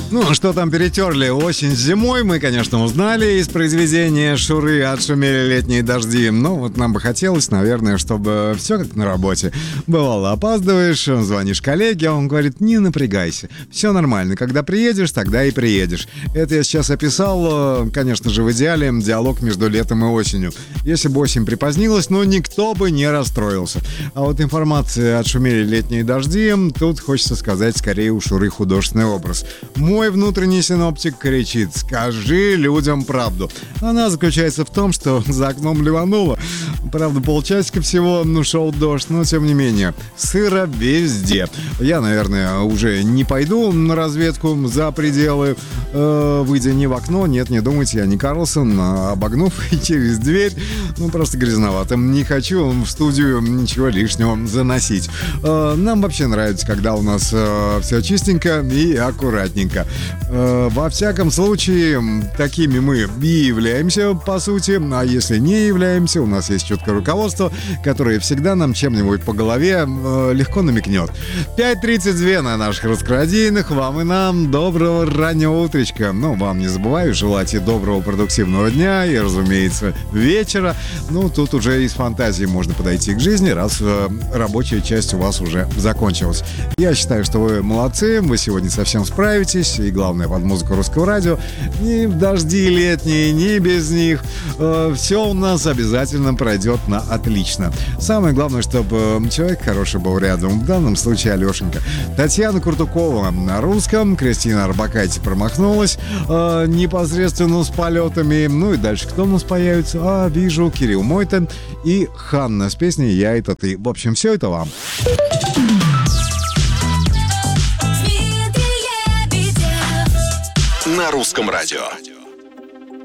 Ну, что там перетерли осень с зимой, мы, конечно, узнали из произведения Шуры «Отшумели летние дожди». Но вот нам бы хотелось, наверное, чтобы все как на работе. Бывало, опаздываешь, звонишь коллеге, а он говорит: не напрягайся, все нормально, когда приедешь, тогда и приедешь. Это я сейчас описал, конечно же, в идеале диалог между летом и осенью. Если бы осень припозднилась, ну, никто бы не расстроился. А вот информация «Отшумели летние дожди», тут хочется сказать скорее у Шуры художественный образ. Мой внутренний синоптик кричит: скажи людям правду. Она заключается в том, что за окном ливануло. Правда, полчасика всего шел дождь, но тем не менее, сыро везде. Я, наверное, уже не пойду на разведку за пределы, выйдя не в окно. Нет, не думайте, я не Карлсон, обогнув через дверь. Просто грязновато. Не хочу в студию ничего лишнего заносить. Нам вообще нравится, когда у нас все чистенько и аккуратненько. Во всяком случае, такими мы и являемся, по сути. А если не являемся, у нас есть четкое руководство, которое всегда нам чем-нибудь по голове легко намекнет. 5:32 на наших раскрадийных. Вам и нам доброго раннего утречка. Вам не забываю желать и доброго продуктивного дня, и, разумеется, вечера. Тут уже из фантазии можно подойти к жизни, раз рабочая часть у вас уже закончилась. Я считаю, что вы молодцы, вы сегодня совсем справитесь, и главное, под музыку русского радио, ни в дожди летние, ни без них, все у нас обязательно пройдет на отлично. Самое главное, чтобы человек хороший был рядом, в данном случае Алешенька. Татьяна Куртукова на русском, Кристина Арбакайте промахнулась непосредственно с полетами. И дальше кто у нас появится? Вижу, Кирилл Мойтен и Ханна с песней «Я — это ты». В общем, все это вам. На русском радио.